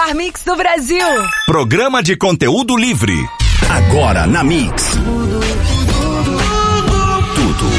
melhor mix do Brasil. Programa de conteúdo livre. Agora na Mix. Tudo.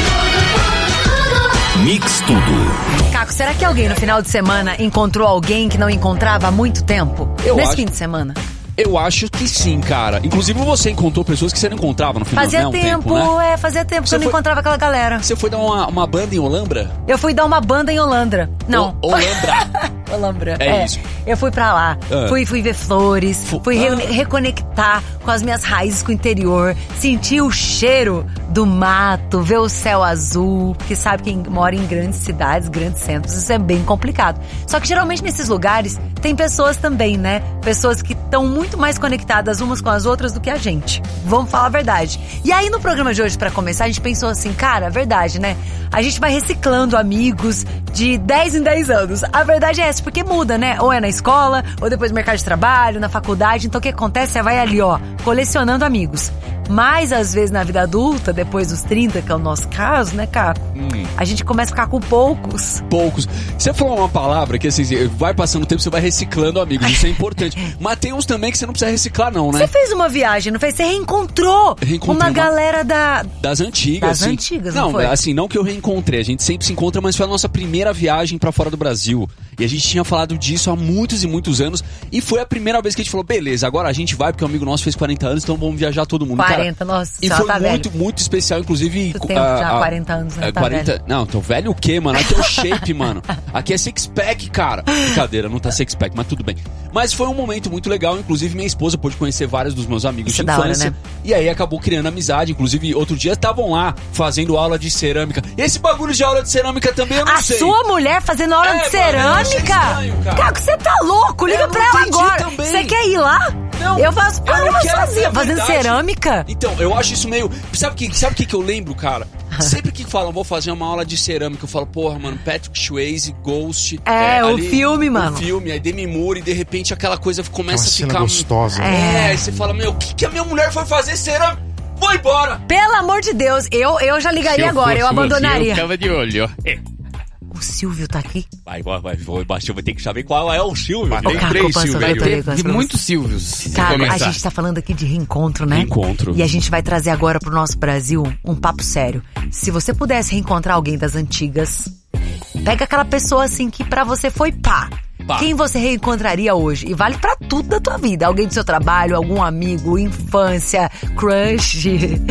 Mix Tudo. Caco, será que alguém no final de semana encontrou alguém que não encontrava há muito tempo? Nesse fim de semana? Eu acho que sim, cara. Inclusive você encontrou pessoas que você não encontrava no final, Fazia né? tempo, né? Fazia tempo que eu não encontrava aquela galera. Você foi dar uma banda em Olambra? Eu fui dar uma banda em Olambra. Não. Olambra. Olambra. É isso. Eu fui pra lá. Fui ver flores. Fui reconectar com as minhas raízes com o interior. Sentir o cheiro do mato, ver o céu azul. Porque sabe, quem mora em grandes cidades, grandes centros, isso é bem complicado. Só que geralmente nesses lugares tem pessoas também, né? Pessoas que estão muito mais conectadas umas com as outras do que a gente. Vamos falar a verdade. E aí no programa de hoje, pra começar, a gente pensou assim, cara, verdade, né? A gente vai reciclando amigos de 10 em 10 anos. A verdade é essa, porque muda, né? Ou é na escola, ou depois no mercado de trabalho, na faculdade. Então o que acontece? Você vai ali, ó, colecionando amigos. Mas às vezes na vida adulta, depois dos 30, que é o nosso caso, né, Caco? A gente começa a ficar com poucos. Poucos. Você falou uma palavra que assim, vai passando o tempo, você vai reciclando amigos, isso é importante. Mas tem uns também que você não precisa reciclar não, né? Você fez uma viagem, não fez? Você reencontrou uma galera das antigas. Das assim. antigas, não foi? Assim, não que eu reencontrei, a gente sempre se encontra, mas foi a nossa primeira viagem pra fora do Brasil. E a gente tinha falado disso há muitos e muitos anos. E foi a primeira vez que a gente falou, beleza, agora a gente vai, porque um amigo nosso fez 40 anos, então vamos viajar todo mundo. 40, cara, nossa, e foi tá muito, velho. muito especial, inclusive... Tu tem já 40 anos, né? 40, velho. Não, tô velho o quê, mano? Aqui é o shape, mano. Aqui é six-pack, cara. Brincadeira, não tá six-pack, mas tudo bem. Mas foi um momento muito legal, inclusive minha esposa pôde conhecer vários dos meus amigos de infância. Hora, né? E aí acabou criando amizade, inclusive outro dia estavam lá fazendo aula de cerâmica. Esse bagulho de aula de cerâmica também eu não sei. A sua mulher fazendo aula de cerâmica? Caco, você tá louco? Liga pra ela agora. Você quer ir lá? Não, eu faço aula sozinha, fazendo cerâmica. Então, eu acho isso meio... Sabe o que eu lembro, cara? Sempre que falam, vou fazer uma aula de cerâmica, eu falo, porra, mano, Patrick Swayze, Ghost... o filme, mano. O filme, aí Demi Moore, e de repente aquela coisa começa a ficar... gostosa. Aí você fala, meu, o que a minha mulher foi fazer cerâmica? Vou embora! Pelo amor de Deus, eu já ligaria agora, eu abandonaria. Eu ficava de olho, O Silvio tá aqui? Vai, eu vou ter que saber qual é o Silvio. Tem 3 Silvios. De muitos Silvios. Cara, a gente tá falando aqui de reencontro, né? Reencontro. E a gente vai trazer agora pro nosso Brasil um papo sério. Se você pudesse reencontrar alguém das antigas, pega aquela pessoa assim que pra você foi pá. Quem você reencontraria hoje? E vale pra tudo da tua vida. Alguém do seu trabalho, algum amigo, infância, crush,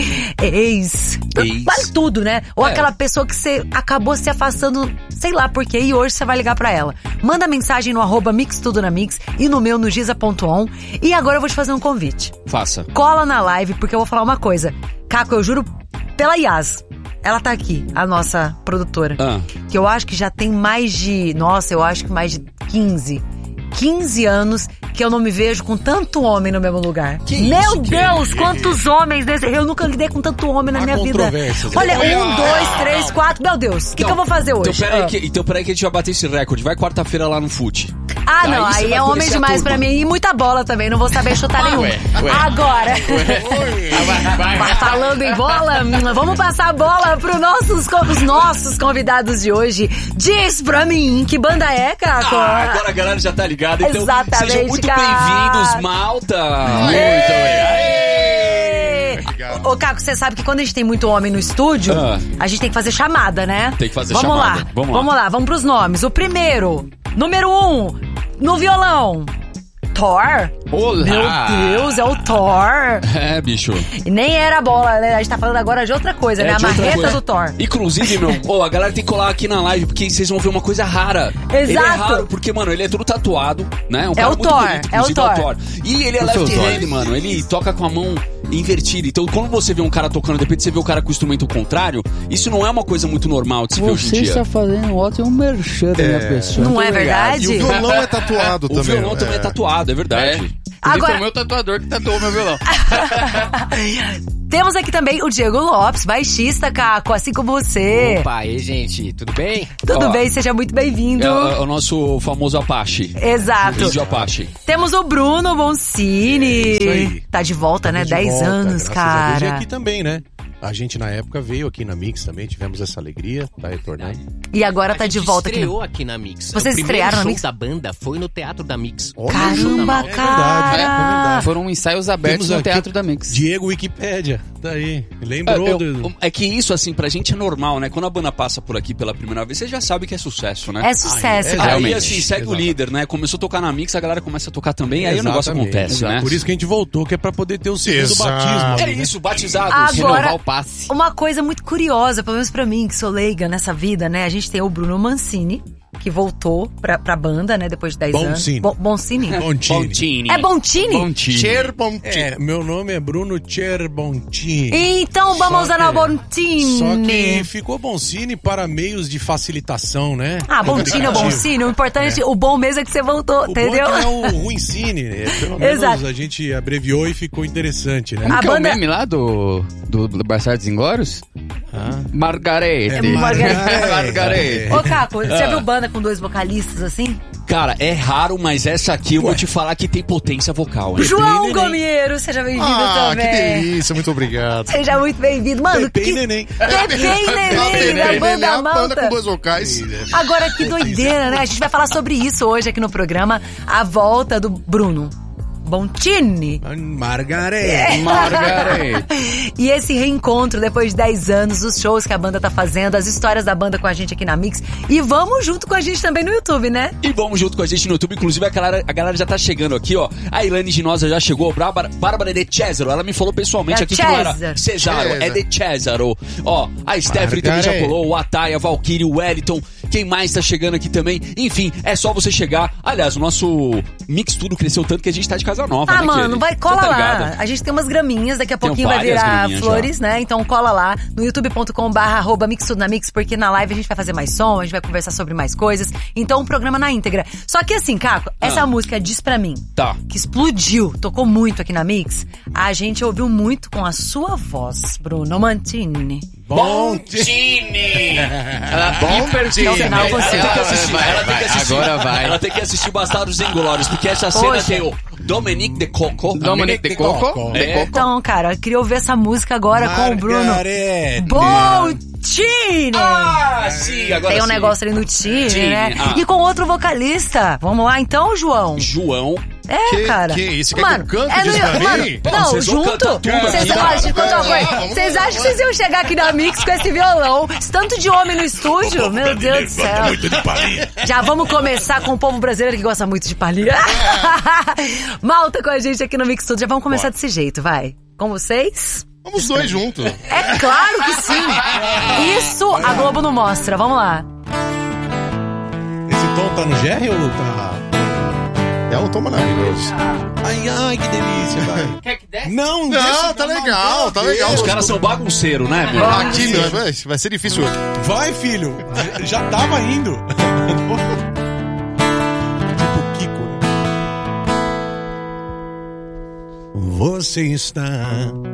ex. Vale tudo, né? Ou aquela pessoa que você acabou se afastando, sei lá por quê, e hoje você vai ligar pra ela. Manda mensagem no @mixtudonamix e no meu, no giza.on. E agora eu vou te fazer um convite. Faça. Cola na live, porque eu vou falar uma coisa. Caco, eu juro pela Yas. Ela tá aqui, a nossa produtora. Que eu acho que já tem mais de... Nossa, eu acho que mais de 15 anos que eu não me vejo com tanto homem no mesmo lugar. Meu Deus, quantos homens nesse... Eu nunca lidei com tanto homem na minha vida. Olha, 1, 2, 3, 4... Meu Deus, o que eu vou fazer hoje? Então peraí que a gente vai bater esse recorde. Vai quarta-feira lá no FUT. Não, aí é homem demais pra mim. E muita bola também, não vou saber chutar nenhum. Agora, falando em bola, vamos passar a bola pros nossos convidados de hoje. Diz pra mim, que banda é, Caco? Agora a galera já tá ligada, então exatamente, sejam muito bem-vindos, malta! Muito bem! Ô, Caco, você sabe que quando a gente tem muito homem no estúdio, a gente tem que fazer chamada, né? Tem que fazer chamada. Vamos lá, vamos pros nomes. O primeiro, número 1, no violão, Thor. Olá! Meu Deus, é o Thor. É, bicho. E nem era a bola, né? A gente tá falando agora de outra coisa, né? A marreta do Thor. Inclusive, meu, a galera tem que colar aqui na live, porque vocês vão ver uma coisa rara. Exato. Ele é raro, porque, mano, ele é todo tatuado, né? Um cara o Thor, bonito, é o Thor. E ele é left-hand, mano. Ele toca com a mão invertida. Então, quando você vê um cara tocando, de repente você vê o cara com o instrumento contrário, isso não é uma coisa muito normal de se ver hoje em dia. Você está fazendo ótimo merchan da minha pessoa. Não é verdade? E o violão é tatuado também. O violão também é tatuado, é verdade. Agora... Foi o meu tatuador que tatuou meu violão. Temos aqui também o Diego Lopes, baixista, Caco, assim como você. Opa, aí, gente, tudo bem? Tudo bem, seja muito bem-vindo. É o nosso famoso Apache. Exato. Índio Apache. Temos o Bruno Boncini. Isso aí. Tá de volta, né? De 10 volta, anos, graças a cara. Deus. E aqui também, né? A gente, na época, veio aqui na Mix também, tivemos essa alegria, tá retornando. E agora tá de volta aqui. Estreou aqui na Mix. Vocês estrearam na Mix? O primeiro show da banda foi no Teatro da Mix. Caramba, cara! É verdade. Foram ensaios abertos no Teatro da Mix. Diego Wikipédia, daí, lembrou É que isso, assim, pra gente é normal, né? Quando a banda passa por aqui pela primeira vez, você já sabe que é sucesso, né? É sucesso, Aí, realmente. assim, segue o líder, né? Começou a tocar na Mix, a galera começa a tocar também, aí o negócio acontece, né? Por isso que a gente voltou, que é pra poder ter o segundo batismo. É isso, batizado. Agora, o passe. uma coisa muito curiosa, pelo menos pra mim, que sou leiga nessa vida, né? A gente tem o Bruno Mancini, que voltou pra banda, né? Depois de 10 anos. Boncini? Bontini. É Bontini? É, meu nome é Bruno Cerbontini. Então vamos usar o Bontini. Só que ficou Boncini para meios de facilitação, né? Ah, Bontini ou Boncini, o importante, o bom mesmo é que você voltou, entendeu? Bom é que é o Ruincini, né? Pelo menos a gente abreviou e ficou interessante, né? Como que é o meme lá do Bastardos Inglórios? Margarete. Ô, Caco, você já viu banda com 2 vocalistas assim? Cara, é raro, mas essa aqui eu vou te falar que tem potência vocal, hein? João Gomiero, seja bem-vindo também. Que delícia, muito obrigado. Seja muito bem-vindo. Mano, Pepei Neném. Pepei Neném, da banda Malta. Banda com 2 vocais. Agora, que doideira, né? A gente vai falar sobre isso hoje aqui no programa. A volta do Bruno Bontini. Margarete. E esse reencontro depois de 10 anos, os shows que a banda tá fazendo, as histórias da banda com a gente aqui na Mix. E vamos junto com a gente também no YouTube, né? E vamos junto com a gente no YouTube. Inclusive, a galera já tá chegando aqui, ó. A Ilane Ginosa já chegou. Bárbara de Cesaro. Ela me falou pessoalmente aqui que não era Cesaro, é de Cesaro. Ó, a Stephanie também já colou. O Ataya, a Valkyrie, o Wellington. Quem mais tá chegando aqui também? Enfim, é só você chegar. Aliás, o nosso Mix Tudo cresceu tanto que a gente tá de casa nova, né? Mano, cola lá. A gente tem umas graminhas, daqui a pouquinho vai virar flores, já, né? Então cola lá no youtube.com/mixtudonamix, porque na live a gente vai fazer mais som, a gente vai conversar sobre mais coisas. Então, um programa na íntegra. Só que assim, Caco, essa música Diz Pra Mim, que explodiu, tocou muito aqui na Mix, a gente ouviu muito com a sua voz, Bruno Mantini. Bontini! Ela tem que assistir. Agora vai. Ela tem que assistir Bastardos Inglórios, porque essa cena tem o Dominique de Coco. Então, cara, eu queria ouvir essa música agora com o Bruno Bontini! Sim, agora tem um negócio ali no Tini, né? E com outro vocalista. Vamos lá então, João? Cara. Que isso? Quer que eu cante Diz Pra Mim? Não, junto. Vocês acham que vocês iam chegar aqui na Mix com esse violão? Esse tanto de homem no estúdio? Meu Deus do céu. Já vamos começar com o povo brasileiro que gosta muito de palhinha. Malta com a gente aqui no Mix Tudo. Já vamos começar desse jeito, vai. Com vocês? Vamos 2 juntos. É claro que sim. Isso a Globo não mostra. Vamos lá. Esse tom tá no GR ou tá... É um tom maravilhoso. Ai, que delícia, vai. Quer que desce? Não, tá legal, tá legal. Os caras são bagunceiros, né, meu? Aqui vai ser difícil hoje. Vai, filho. Já tava indo. Tipo Kiko. Você está